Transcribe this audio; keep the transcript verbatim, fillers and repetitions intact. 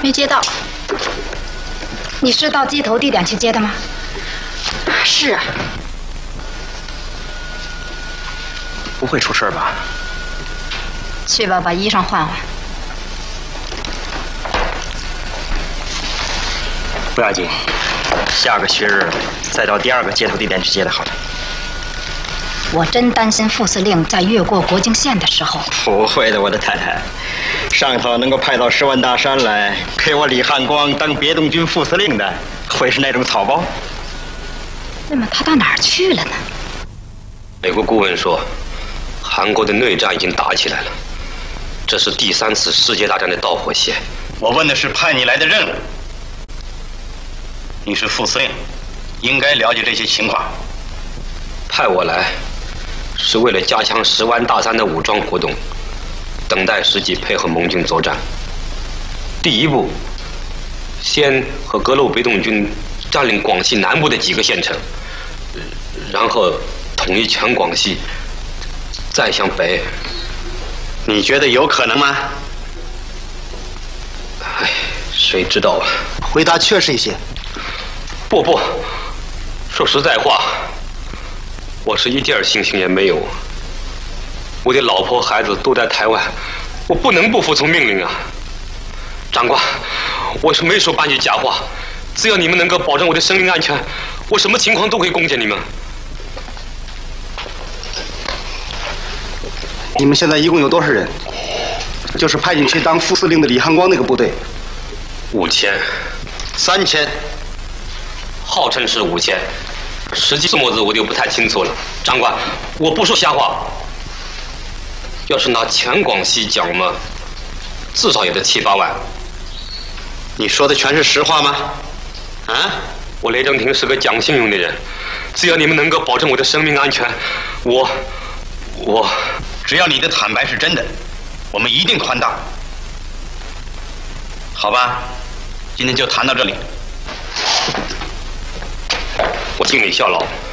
没接到。你是到接头地点去接的吗？是啊。 不会出事吧？ 去吧，把衣裳换换。 不要紧，下个学日再到第二个接头地点去接的好。 我真担心副司令在越过国境线的时候。 不会的，我的太太。上头能够派到十万大山来给我李汉光当别动军副司令的，会是那种草包？ 那么他到哪儿去了呢？ 美国顾问说，韩国的内战已经打起来了，这是第三次世界大战的导火线。 我问的是派你来的任务，你是副司令，应该了解这些情况。 派我来，是为了加强十湾大山的武装活动，等待时机配合盟军作战。第一步，先和各路别动军占领广西南部的几个县城，然后统一全广西，再向北。 你觉得有可能吗？ 哎，谁知道啊？ 回答确实一些。 不不，说实在话，我是一点信心也没有。我的老婆孩子都在台湾，我不能不服从命令啊！长官，我是没说半句假话，只要你们能够保证我的生命安全，我什么情况都会贡献你们。 你们现在一共有多少人？就是派进去当副司令的李汉光那个部队。 五千， 三千， 号称是五千，实际数目字我就不太清楚了。长官，我不说瞎话。要是拿全广西讲嘛，至少也得七八万。 你说的全是实话吗？啊？ 我雷正廷是个讲信用的人，只要你们能够保证我的生命安全，我，我， 只要你的坦白是真的，我们一定宽大。好吧，今天就谈到这里。 我尽力效劳。